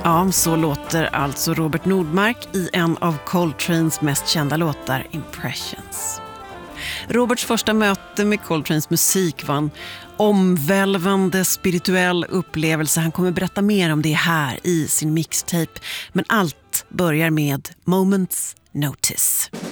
Ja, så låter alltså Robert Nordmark i en av Coltranes mest kända låtar, Impressions. Roberts första möte med Coltranes musik var en omvälvande spirituell upplevelse. Han kommer berätta mer om det här i sin mixtape. Men allt börjar med Moments Notice.